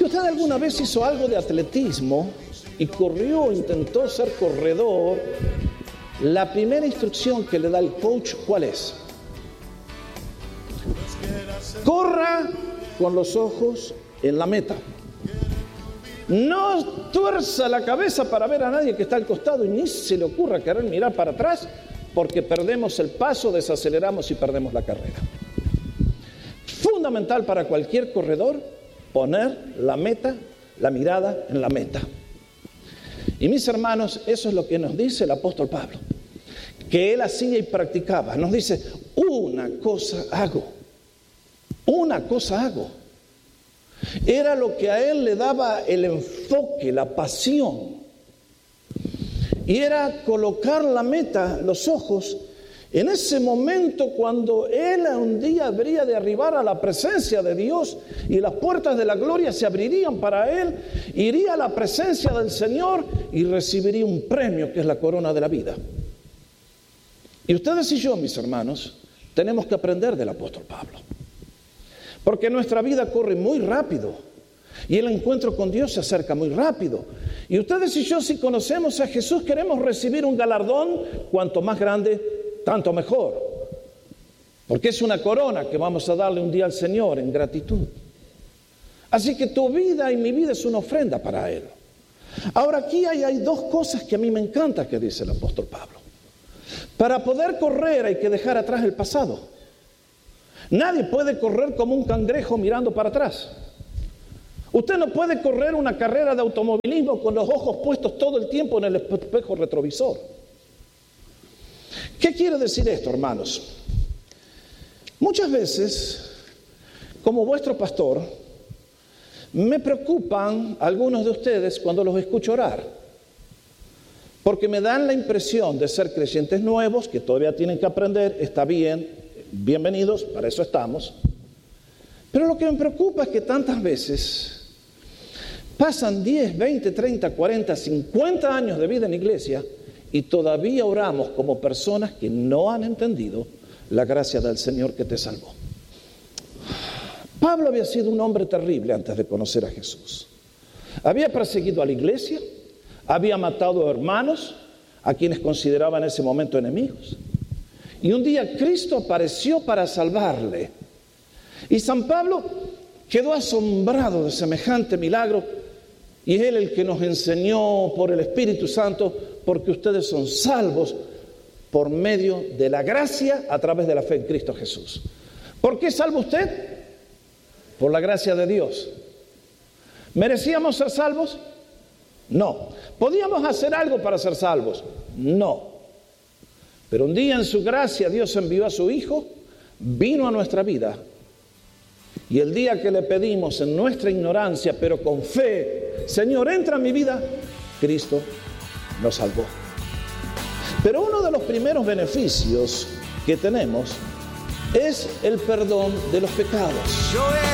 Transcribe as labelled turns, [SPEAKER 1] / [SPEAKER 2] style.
[SPEAKER 1] Si usted alguna vez hizo algo de atletismo y corrió, intentó ser corredor, la primera instrucción que le da el coach, ¿cuál es? Corra con los ojos en la meta. No tuerza la cabeza para ver a nadie que está al costado y ni se le ocurra querer mirar para atrás, porque perdemos el paso, desaceleramos y perdemos la carrera. Fundamental para cualquier corredor, poner la meta, la mirada en la meta. Y mis hermanos, eso es lo que nos dice el apóstol Pablo, que él hacía y practicaba. Nos dice, una cosa hago. Era lo que a él le daba el enfoque, la pasión. Y era colocar la meta, los ojos, en ese momento cuando él un día habría de arribar a la presencia de Dios y las puertas de la gloria se abrirían para él, iría a la presencia del Señor y recibiría un premio que es la corona de la vida. Y ustedes y yo, mis hermanos, tenemos que aprender del apóstol Pablo. Porque nuestra vida corre muy rápido y el encuentro con Dios se acerca muy rápido. Y ustedes y yo, si conocemos a Jesús, queremos recibir un galardón, cuanto más grande, tanto mejor. Porque es una corona que vamos a darle un día al Señor en gratitud. Así que tu vida y mi vida es una ofrenda para Él. Ahora aquí hay dos cosas que a mí me encanta que dice el apóstol Pablo. Para poder correr hay que dejar atrás el pasado. Nadie puede correr como un cangrejo mirando para atrás. Usted no puede correr una carrera de automovilismo con los ojos puestos todo el tiempo en el espejo retrovisor. ¿Qué quiere decir esto, hermanos? Muchas veces, como vuestro pastor, me preocupan algunos de ustedes cuando los escucho orar, porque me dan la impresión de ser creyentes nuevos, que todavía tienen que aprender, está bien, bienvenidos, para eso estamos. Pero lo que me preocupa es que tantas veces pasan 10, 20, 30, 40, 50 años de vida en iglesia y todavía oramos como personas que no han entendido la gracia del Señor que te salvó. Pablo había sido un hombre terrible antes de conocer a Jesús. Había perseguido a la iglesia, había matado a hermanos a quienes consideraba en ese momento enemigos. Y un día Cristo apareció para salvarle. Y San Pablo quedó asombrado de semejante milagro. Y es él el que nos enseñó por el Espíritu Santo, porque ustedes son salvos por medio de la gracia a través de la fe en Cristo Jesús. ¿Por qué es salvo usted? Por la gracia de Dios. ¿Merecíamos ser salvos? No. ¿Podíamos hacer algo para ser salvos? No. Pero un día en su gracia Dios envió a su Hijo, vino a nuestra vida. Y el día que le pedimos en nuestra ignorancia, pero con fe, Señor, entra en mi vida, Cristo nos salvó. Pero uno de los primeros beneficios que tenemos es el perdón de los pecados.